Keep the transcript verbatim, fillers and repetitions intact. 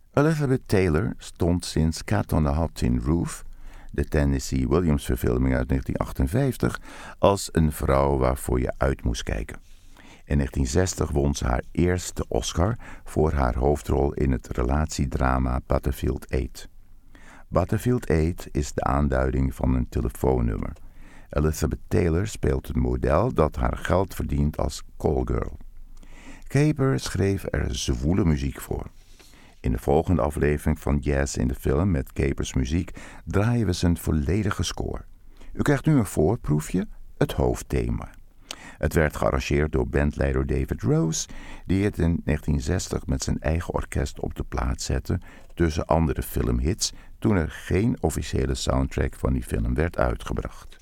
Elizabeth Taylor stond sinds Cat on the Hot Tin Roof, de Tennessee Williams-verfilming uit negentien achtenvijftig, als een vrouw waarvoor je uit moest kijken. In negentien zestig won ze haar eerste Oscar voor haar hoofdrol in het relatiedrama Butterfield acht. Butterfield acht is de aanduiding van een telefoonnummer. Elizabeth Taylor speelt het model dat haar geld verdient als callgirl. Caper schreef er zwoele muziek voor. In de volgende aflevering van Jazz in de Film met Capers muziek draaien we zijn volledige score. U krijgt nu een voorproefje, het hoofdthema. Het werd gearrangeerd door bandleider David Rose, die het in negentien zestig met zijn eigen orkest op de plaat zette tussen andere filmhits toen er geen officiële soundtrack van die film werd uitgebracht.